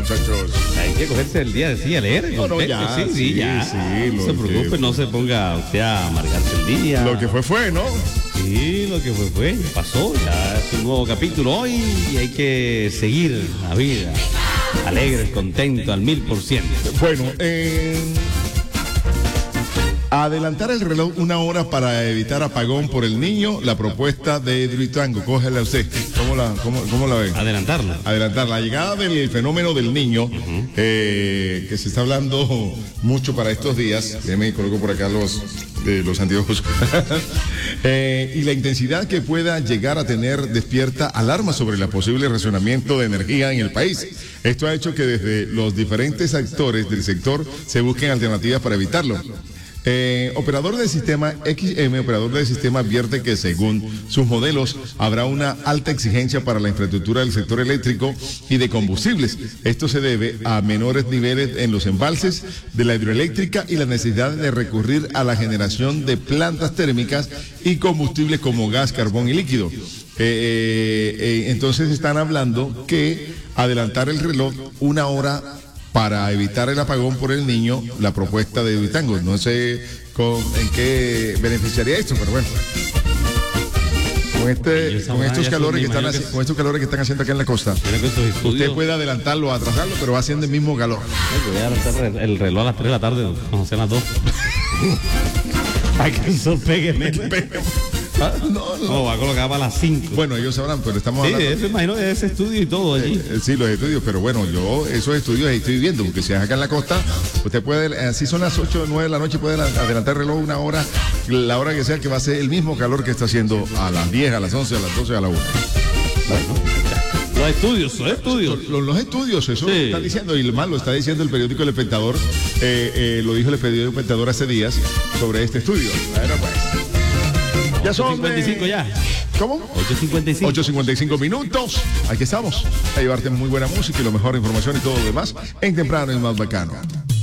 muchachos. Hay que cogerse el día de sí a leer. No, ya. Sí, ya. Sí, no se preocupe, no se ponga usted a amargarse el día. Lo que fue, ¿no? Sí, lo que fue. Pasó, ya es un nuevo capítulo hoy y hay que seguir la vida. Alegre, contento, al 1000%. Bueno, adelantar el reloj una hora para evitar apagón por el niño, la propuesta de Hidroituango. Cógela usted. ¿Cómo la ven? Adelantarlo. Adelantar la llegada del fenómeno del niño, que se está hablando mucho para estos días. Déjeme coloco por acá los anteojos. Y la intensidad que pueda llegar a tener despierta alarmas sobre el posible racionamiento de energía en el país. Esto ha hecho que desde los diferentes actores del sector se busquen alternativas para evitarlo. Operador del sistema advierte que según sus modelos habrá una alta exigencia para la infraestructura del sector eléctrico y de combustibles. Esto se debe a menores niveles en los embalses de la hidroeléctrica y la necesidad de recurrir a la generación de plantas térmicas y combustibles como gas, carbón y líquido. Entonces están hablando que adelantar el reloj una hora para evitar el apagón por el niño, la propuesta de Hidroituango. No sé en qué beneficiaría esto, pero bueno. Con estos calores que están haciendo acá en la costa, usted puede adelantarlo o atrasarlo, pero va haciendo el mismo calor. Voy a adelantar el reloj a las 3 de la tarde, cuando sean las 2. Para que el sol pegue menos. No, va a colocar para las 5. Bueno, ellos sabrán, pero estamos hablando. Sí, imagino de ese estudio y todo allí. Sí, los estudios, pero bueno, yo esos estudios ahí estoy viendo, porque si es acá en la costa, usted puede, así son las 8 o 9 de la noche, puede adelantar el reloj una hora, la hora que sea, que va a ser el mismo calor que está haciendo a las 10, a las 11, a las 12, a la 1. Los estudios. Los estudios, eso sí. Está diciendo, y más lo está diciendo el periódico El Espectador, lo dijo el periódico El Espectador hace días sobre este estudio. Bueno, pues. Ya son 8:55 ya. ¿Cómo? 8:55. 8:55 minutos. Aquí estamos. A llevarte muy buena música y la mejor información y todo lo demás en Temprano y Más Bacano.